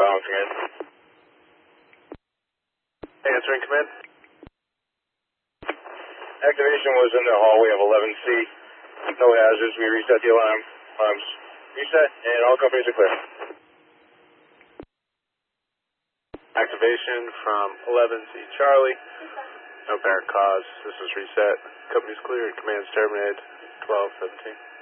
balancing in. Answering command. Activation was in the hallway of 11C. No hazards. We reset the alarm. Alarms reset, and all companies are clear. Activation from 11C Charlie. No apparent cause. This is reset. Company's clear. Command's terminated. 12:17.